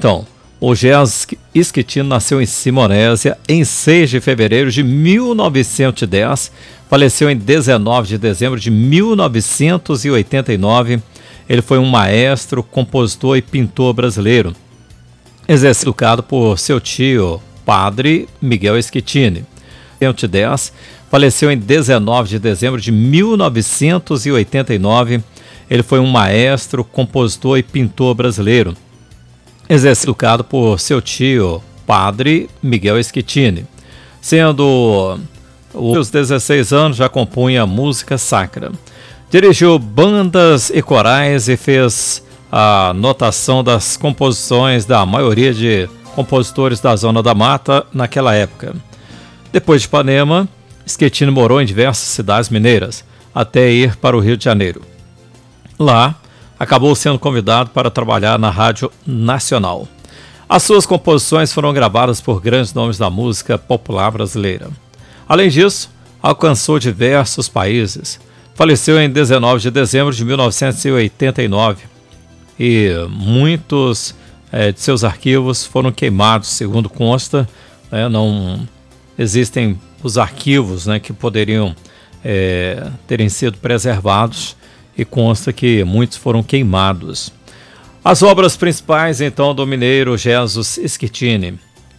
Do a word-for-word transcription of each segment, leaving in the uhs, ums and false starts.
Então, o Geazi Schettino nasceu em Simonésia em seis de fevereiro de mil novecentos e dez, faleceu em dezenove de dezembro de mil novecentos e oitenta e nove. Ele foi um maestro, compositor e pintor brasileiro, exercido educado por seu tio, padre Miguel Schettino. Em mil novecentos e dez, faleceu em dezenove de dezembro de mil novecentos e oitenta e nove. Ele foi um maestro, compositor e pintor brasileiro, exercido educado por seu tio, padre Miguel Schettino. Sendo os dezesseis anos, já compunha música sacra. Dirigiu bandas e corais e fez a notação das composições da maioria de compositores da Zona da Mata naquela época. Depois de Ipanema, Schettino morou em diversas cidades mineiras, até ir para o Rio de Janeiro. Lá, acabou sendo convidado para trabalhar na Rádio Nacional. As suas composições foram gravadas por grandes nomes da música popular brasileira. Além disso, alcançou diversos países. Faleceu em dezenove de dezembro de mil novecentos e oitenta e nove e muitos é, de seus arquivos foram queimados, segundo consta. Né, não existem os arquivos, né, que poderiam é, terem sido preservados, e consta que muitos foram queimados. As obras principais, então, do mineiro Geazi Schettino: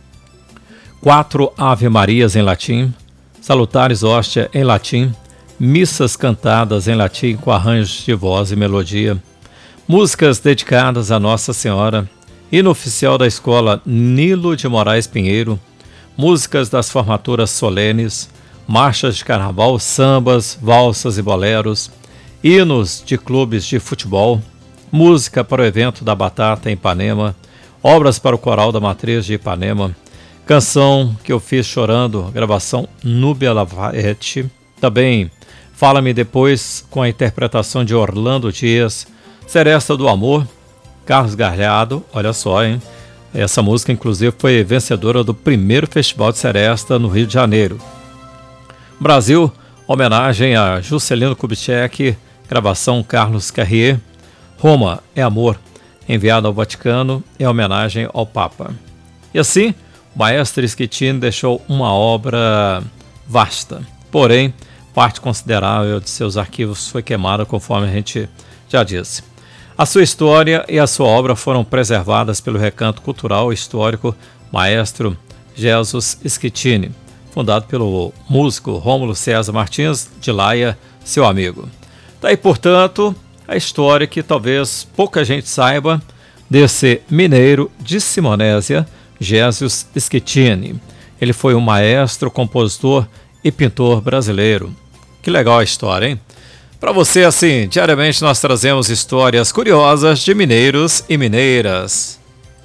quatro Ave-Marias em latim, Salutares Hóstia em latim, missas cantadas em latim com arranjos de voz e melodia, músicas dedicadas a Nossa Senhora, hino oficial da Escola Nilo de Moraes Pinheiro, músicas das formaturas solenes, marchas de carnaval, sambas, valsas e boleros, hinos de clubes de futebol, música para o evento da Batata em Ipanema, obras para o Coral da Matriz de Ipanema, canção que eu fiz chorando, gravação Núbia Lafayette, também Fala-me Depois, com a interpretação de Orlando Dias, Seresta do Amor, Carlos Galhardo, olha só, hein? Essa música, inclusive, foi vencedora do primeiro Festival de Seresta no Rio de Janeiro. Brasil, homenagem a Juscelino Kubitschek, gravação Carlos Carrier. Roma é Amor, enviado ao Vaticano, em homenagem ao Papa. E assim, o maestro Schettino deixou uma obra vasta, porém, parte considerável de seus arquivos foi queimada, conforme a gente já disse. A sua história e a sua obra foram preservadas pelo Recanto Cultural e Histórico Maestro Geazi Schettino, fundado pelo músico Rômulo César Martins de Laia, seu amigo. Daí, portanto, a história que talvez pouca gente saiba desse mineiro de Simonésia, Geazi Schettino. Ele foi um maestro, compositor e pintor brasileiro. Que legal a história, hein? Para você, assim, diariamente nós trazemos histórias curiosas de mineiros e mineiras.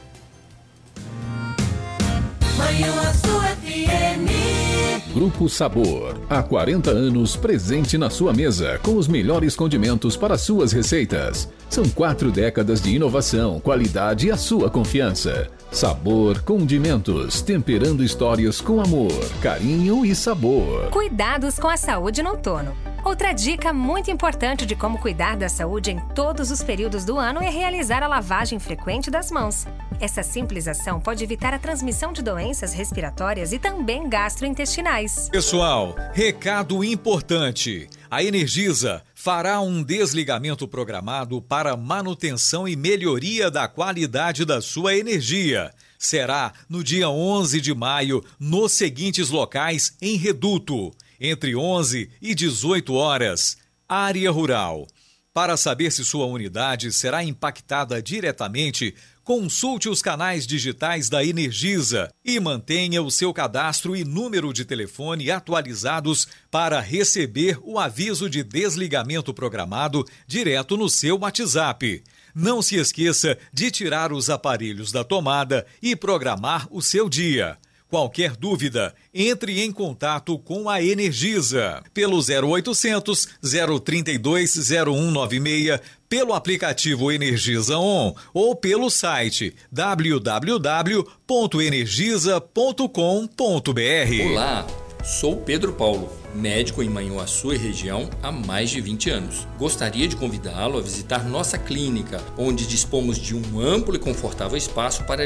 Grupo Sabor, há quarenta anos presente na sua mesa com os melhores condimentos para suas receitas. São quatro décadas de inovação, qualidade e a sua confiança. Sabor Condimentos, temperando histórias com amor, carinho e sabor. Cuidados com a saúde no outono. Outra dica muito importante de como cuidar da saúde em todos os períodos do ano é realizar a lavagem frequente das mãos. Essa simples ação pode evitar a transmissão de doenças respiratórias e também gastrointestinais. Pessoal, recado importante. A Energisa fará um desligamento programado para manutenção e melhoria da qualidade da sua energia. Será no dia onze de maio, nos seguintes locais em Reduto, entre onze e dezoito horas. Área Rural. Para saber se sua unidade será impactada diretamente, consulte os canais digitais da Energisa e mantenha o seu cadastro e número de telefone atualizados para receber o aviso de desligamento programado direto no seu WhatsApp. Não se esqueça de tirar os aparelhos da tomada e programar o seu dia. Qualquer dúvida, entre em contato com a Energisa pelo zero oitocentos, zero trinta e dois, zero um nove seis, pelo aplicativo Energisa On ou pelo site w w w ponto energisa ponto com ponto b r. Olá, sou Pedro Paulo, médico em Manhuaçu e região há mais de vinte anos. Gostaria de convidá-lo a visitar nossa clínica, onde dispomos de um amplo e confortável espaço para